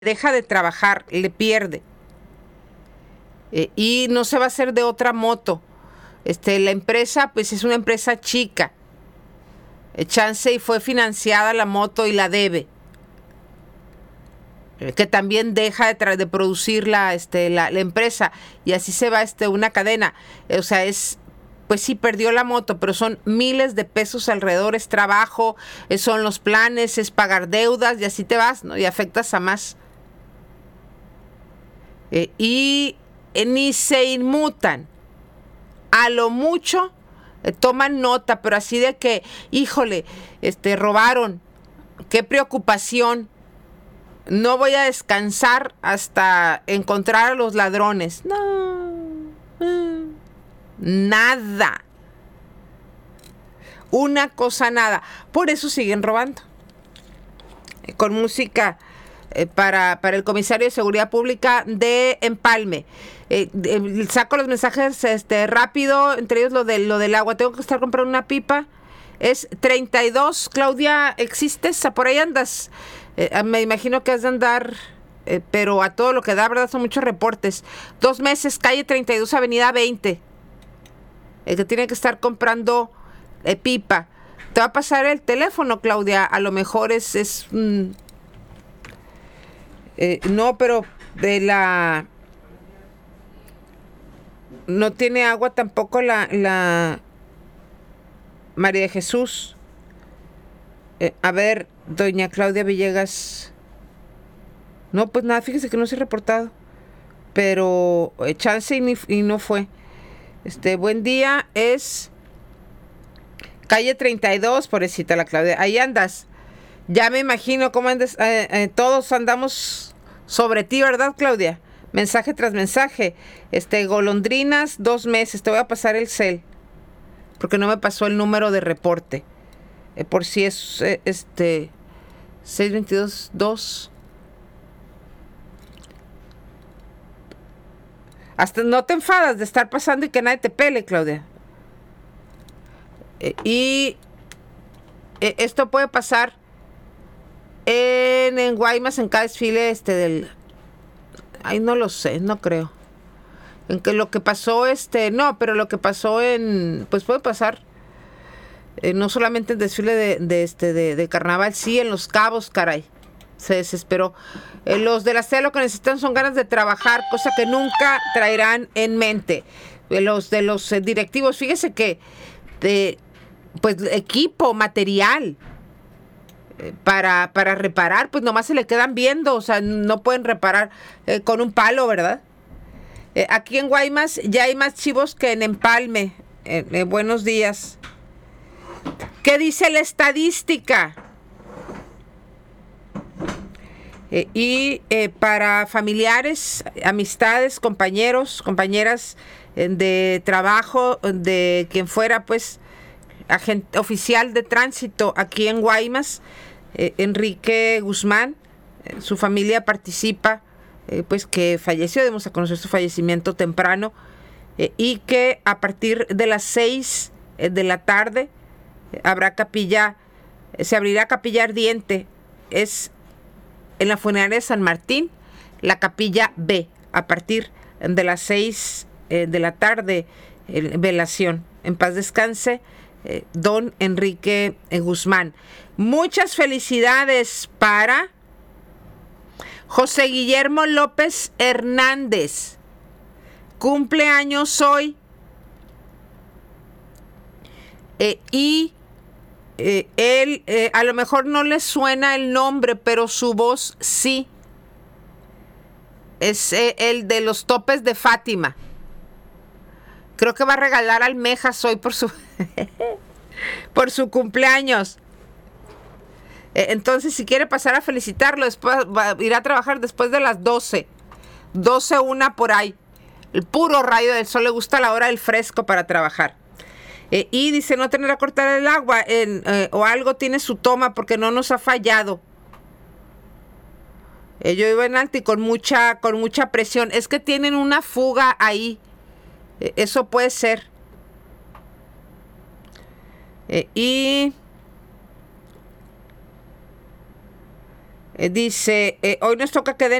deja de trabajar, le pierde. Y no se va a hacer de otra moto. La empresa, pues es una empresa chica. Chance y fue financiada la moto y la debe. Que también deja de producir la empresa. Y así se va una cadena. O sea, pues sí perdió la moto, pero son miles de pesos alrededor, es trabajo, son los planes, es pagar deudas y así te vas, ¿no? Y afectas a más. Y ni se inmutan. A lo mucho toman nota, pero así de que, híjole, robaron, qué preocupación. No voy a descansar hasta encontrar a los ladrones. No. Nada. Una cosa nada. Por eso siguen robando. Con música para el comisario de Seguridad Pública de Empalme. Saco los mensajes rápido, entre ellos lo del agua. Tengo que estar comprando una pipa. Es 32. Claudia, ¿existes? ¿Por ahí andas? Me imagino que has de andar, pero a todo lo que da, ¿verdad? Son muchos reportes. 2 meses, calle 32, avenida 20. Que tiene que estar comprando pipa. Te va a pasar el teléfono, Claudia. A lo mejor no, pero no tiene agua tampoco la María de Jesús. A ver, doña Claudia Villegas. No, pues nada, fíjese que no se ha reportado. Pero chance y no fue. Buen día, es calle 32, pobrecita la Claudia. Ahí andas. Ya me imagino cómo andas. Todos andamos sobre ti, ¿verdad, Claudia? Mensaje tras mensaje. Golondrinas, 2 meses. Te voy a pasar el cel. Porque no me pasó el número de reporte. Por si es 622-2. Hasta no te enfadas de estar pasando y que nadie te pele, Claudia. Y esto puede pasar en Guaymas, en cada desfile ay, no lo sé, no creo. En que lo que pasó, no, pero lo que pasó pues puede pasar, no solamente en desfile de carnaval, sí, en Los Cabos, caray. Se desesperó. Los de la CEA lo que necesitan son ganas de trabajar, cosa que nunca traerán en mente. Los directivos, fíjese que pues equipo, material para reparar, pues nomás se le quedan viendo, o sea, no pueden reparar con un palo, ¿verdad? Aquí en Guaymas ya hay más chivos que en Empalme. Buenos días. ¿Qué dice la estadística? Para familiares, amistades, compañeros, compañeras de trabajo, de quien fuera, pues, agente oficial de tránsito aquí en Guaymas, Enrique Guzmán, su familia participa, pues que falleció, debemos a conocer su fallecimiento temprano, y que a partir de las 6 de la tarde se abrirá capilla ardiente. Es en la funeraria de San Martín, la capilla B, a partir de las 6 de la tarde, velación. En paz descanse, don Enrique Guzmán. Muchas felicidades para José Guillermo López Hernández. Cumpleaños hoy. Él, a lo mejor no le suena el nombre, pero su voz sí. Es el de los Topes de Fátima. Creo que va a regalar almejas hoy por su por su cumpleaños. Entonces, si quiere pasar a felicitarlo, después irá a trabajar después de las 12. 12:01 por ahí. El puro rayo del sol, le gusta la hora del fresco para trabajar. Y dice no tener a cortar el agua o algo tiene su toma porque no nos ha fallado. Yo iba en alto y con mucha presión. Es que tienen una fuga ahí. Eso puede ser. Dice, hoy nos toca que den